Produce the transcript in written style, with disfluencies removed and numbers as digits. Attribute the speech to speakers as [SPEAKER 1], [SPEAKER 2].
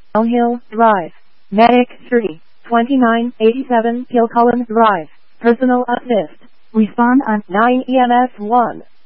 [SPEAKER 1] Downhill Drive. Medic 3, 2987 Kilcullen Drive. Personal assist. Respond on 9 EMS 1.